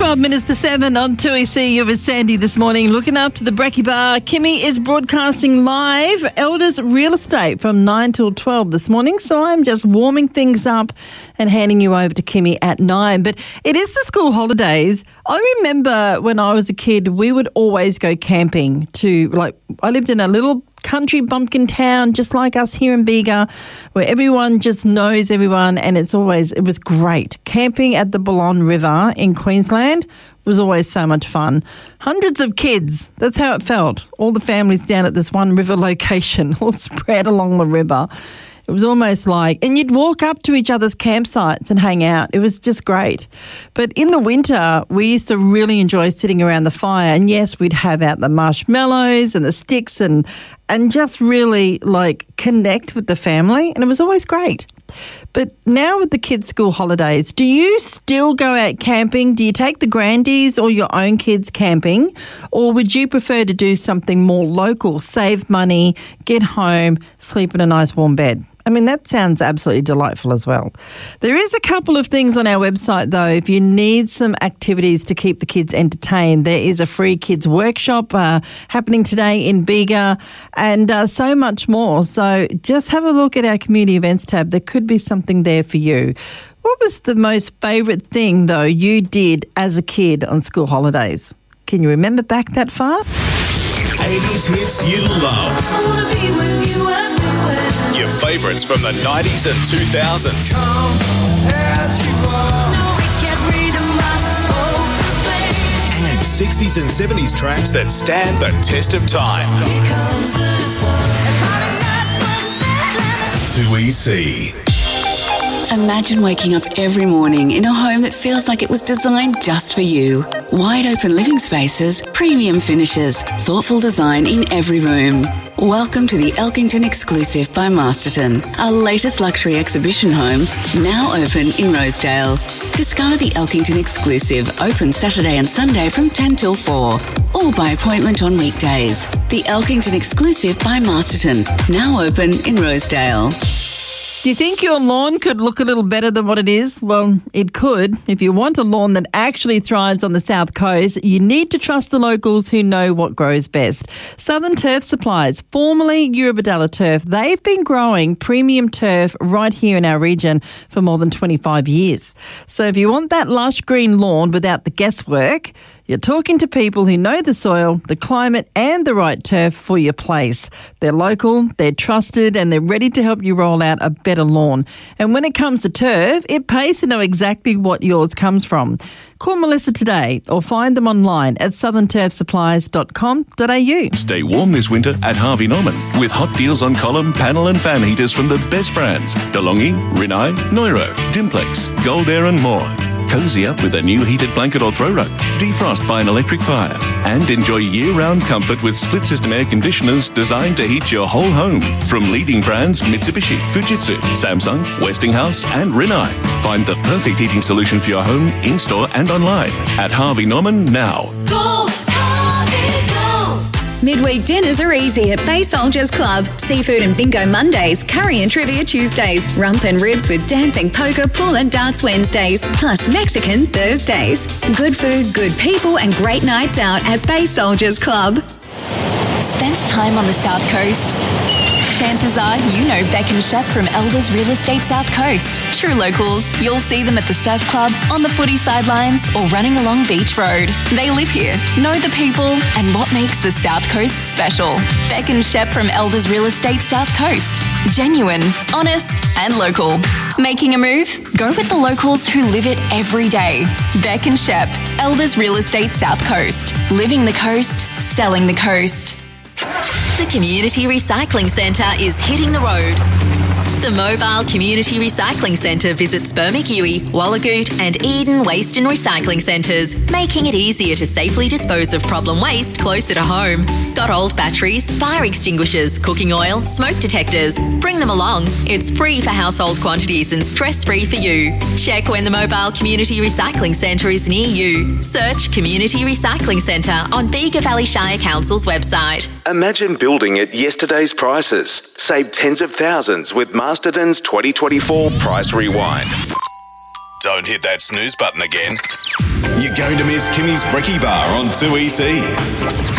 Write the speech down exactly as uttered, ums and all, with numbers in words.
twelve minutes to seven on two E C. You're with Sandy this morning, looking after the Brekkie Bar. Kimmy is broadcasting live Elders Real Estate from nine till twelve this morning. So I'm just warming things up and handing you over to Kimmy at nine. But it is the school holidays. I remember when I was a kid, we would always go camping to, like, I lived in a little country bumpkin town just like us here in Bega, where everyone just knows everyone, and it's always, it was great. Camping at the Balonne River in Queensland was always so much fun. Hundreds of kids, that's how it felt. All the families down at this one river location, all spread along the river. It was almost like, and you'd walk up to each other's campsites and hang out. It was just great. But in the winter, we used to really enjoy sitting around the fire. And yes, we'd have out the marshmallows and the sticks and and just really like connect with the family. And it was always great. But now with the kids' school holidays, do you still go out camping? Do you take the grandies or your own kids camping? Or would you prefer to do something more local, save money, get home, sleep in a nice warm bed? I mean, that sounds absolutely delightful as well. There is a couple of things on our website, though. If you need some activities to keep the kids entertained, there is a free kids workshop uh, happening today in Bega and uh, so much more. So just have a look at our community events tab. There could be something there for you. What was the most favourite thing, though, you did as a kid on school holidays? Can you remember back that far? eighties hits you love. I wanna be with you everywhere. Your favourites from the nineties and two thousands. Come as you are. No, we can't read my poker face. And sixties and seventies tracks that stand the test of time. Here comes the sun. And Friday night was sailing. two E C. Imagine waking up every morning in a home that feels like it was designed just for you. Wide open living spaces, premium finishes, thoughtful design in every room. Welcome to the Elkington Exclusive by Masterton, our latest luxury exhibition home, now open in Rosedale. Discover the Elkington Exclusive, open Saturday and Sunday from ten till four, or by appointment on weekdays. The Elkington Exclusive by Masterton, now open in Rosedale. Do you think your lawn could look a little better than what it is? Well, it could. If you want a lawn that actually thrives on the South Coast, you need to trust the locals who know what grows best. Southern Turf Supplies, formerly Eurobodalla Turf, they've been growing premium turf right here in our region for more than twenty-five years. So if you want that lush green lawn without the guesswork, you're talking to people who know the soil, the climate and the right turf for your place. They're local, they're trusted and they're ready to help you roll out a better lawn. And when it comes to turf, it pays to know exactly what yours comes from. Call Melissa today or find them online at southern turf supplies dot com dot a u. Stay warm this winter at Harvey Norman with hot deals on column, panel and fan heaters from the best brands. DeLonghi, Rinnai, Neuro, Dimplex, Gold Air and more. Cozy up with a new heated blanket or throw rug. Defrost by an electric fire. And enjoy year-round comfort with split-system air conditioners designed to heat your whole home. From leading brands Mitsubishi, Fujitsu, Samsung, Westinghouse and Rinnai. Find the perfect heating solution for your home, in-store and online at Harvey Norman now. Go, Harvey, go. Midweek dinners are easy at Bay Soldiers Club. Seafood and bingo Mondays, curry and trivia Tuesdays, rump and ribs with dancing, poker, pool and darts Wednesdays, plus Mexican Thursdays. Good food, good people and great nights out at Bay Soldiers Club. Spent time on the South Coast? Chances are you know Beck and Shep from Elders Real Estate South Coast. True locals, you'll see them at the surf club, on the footy sidelines or running along Beach Road. They live here, know the people and what makes the South Coast special. Beck and Shep from Elders Real Estate South Coast. Genuine, honest and local. Making a move? Go with the locals who live it every day. Beck and Shep, Elders Real Estate South Coast. Living the coast, selling the coast. The Community Recycling Centre is hitting the road. The Mobile Community Recycling Centre visits Bermagui, Wallagoot and Eden Waste and Recycling Centres, making it easier to safely dispose of problem waste closer to home. Got old batteries, fire extinguishers, cooking oil, smoke detectors? Bring them along. It's free for household quantities and stress-free for you. Check when the Mobile Community Recycling Centre is near you. Search Community Recycling Centre on Bega Valley Shire Council's website. Imagine building at yesterday's prices. Save tens of thousands with Masterton's twenty twenty-four Price Rewind. Don't hit that snooze button again. You're going to miss Kimmy's Brekkie Bar on two E C.